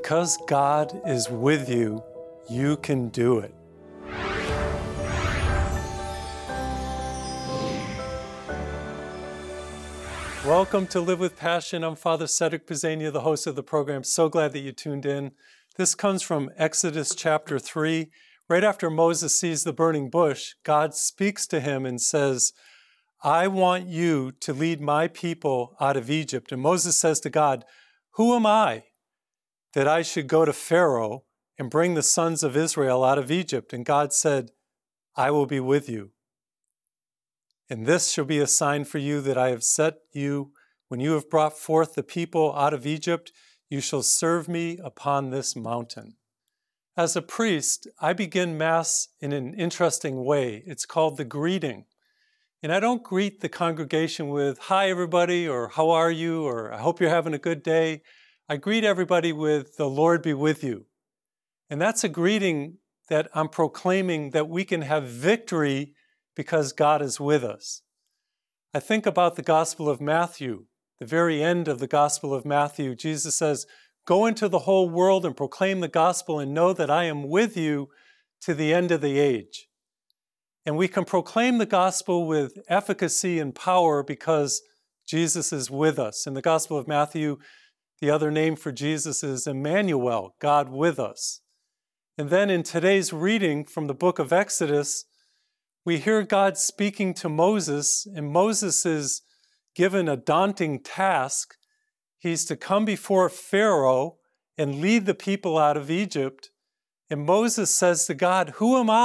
Because God is with you, you can do it. Welcome to Live with Passion. I'm Father Cedric Pisania, the host of the program. So glad that you tuned in. This comes from Exodus chapter 3. Right after Moses sees the burning bush, God speaks to him and says, I want you to lead my people out of Egypt. And Moses says to God, who am I that I should go to Pharaoh and bring the sons of Israel out of Egypt? And God said, I will be with you. And this shall be a sign for you that I have set you. When you have brought forth the people out of Egypt, you shall serve me upon this mountain. As a priest, I begin Mass in an interesting way. It's called the greeting. And I don't greet the congregation with, hi everybody, or how are you, or I hope you're having a good day. I greet everybody with, the Lord be with you. And that's a greeting that I'm proclaiming that we can have victory because God is with us. I think about the Gospel of Matthew, the very end of the Gospel of Matthew. Jesus says, go into the whole world and proclaim the gospel and know that I am with you to the end of the age. And we can proclaim the gospel with efficacy and power because Jesus is with us. In the Gospel of Matthew, the other name for Jesus is Emmanuel, God with us. And then in today's reading from the book of Exodus, we hear God speaking to Moses, and Moses is given a daunting task. He's to come before Pharaoh and lead the people out of Egypt. And Moses says to God, who am